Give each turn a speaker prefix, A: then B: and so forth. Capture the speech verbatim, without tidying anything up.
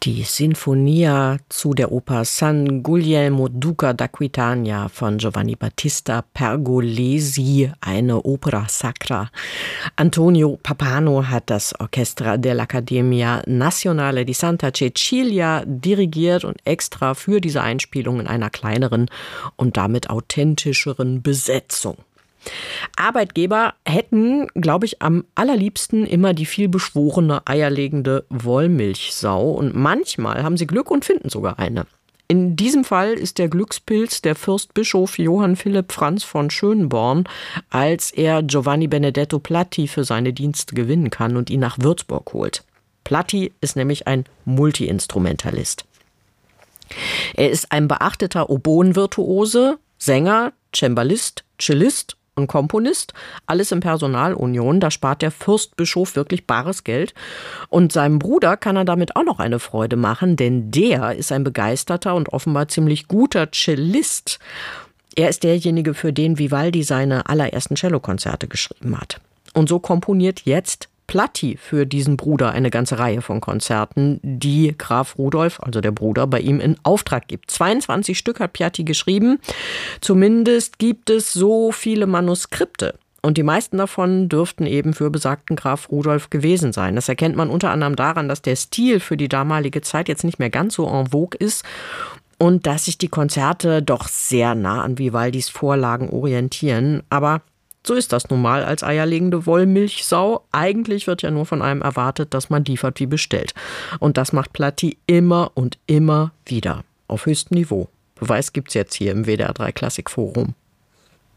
A: Die Sinfonia zu der Oper San Guglielmo Duca d'Aquitania von Giovanni Battista Pergolesi, eine Opera sacra. Antonio Pappano hat das Orchestra dell'Accademia Nazionale di Santa Cecilia dirigiert und extra für diese Einspielung in einer kleineren und damit authentischeren Besetzung. Arbeitgeber hätten, glaube ich, am allerliebsten immer die vielbeschworene eierlegende Wollmilchsau. Und manchmal haben sie Glück und finden sogar eine. In diesem Fall ist der Glückspilz der Fürstbischof Johann Philipp Franz von Schönborn, als er Giovanni Benedetto Platti für seine Dienste gewinnen kann und ihn nach Würzburg holt. Platti ist nämlich ein Multiinstrumentalist. Er ist ein beachteter Oboenvirtuose, Sänger, Cembalist, Cellist und Komponist, alles in Personalunion. Da spart der Fürstbischof wirklich bares Geld. Und seinem Bruder kann er damit auch noch eine Freude machen, denn der ist ein begeisterter und offenbar ziemlich guter Cellist. Er ist derjenige, für den Vivaldi seine allerersten Cellokonzerte geschrieben hat. Und so komponiert jetzt Platti für diesen Bruder eine ganze Reihe von Konzerten, die Graf Rudolf, also der Bruder, bei ihm in Auftrag gibt. zweiundzwanzig Stück hat Platti geschrieben. Zumindest gibt es so viele Manuskripte. Und die meisten davon dürften eben für besagten Graf Rudolf gewesen sein. Das erkennt man unter anderem daran, dass der Stil für die damalige Zeit jetzt nicht mehr ganz so en vogue ist und dass sich die Konzerte doch sehr nah an Vivaldis Vorlagen orientieren. Aber so ist das nun mal als eierlegende Wollmilchsau. Eigentlich wird ja nur von einem erwartet, dass man liefert wie bestellt. Und das macht Platti immer und immer wieder. Auf höchstem Niveau. Beweis gibt's jetzt hier im W D R drei Klassikforum.